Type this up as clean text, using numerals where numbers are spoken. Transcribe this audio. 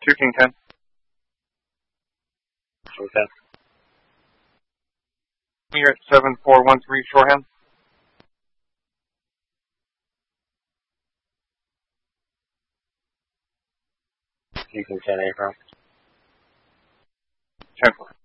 1310. Okay. You're at 7413 Shoreham. Houston 10 aircraft. 10-4.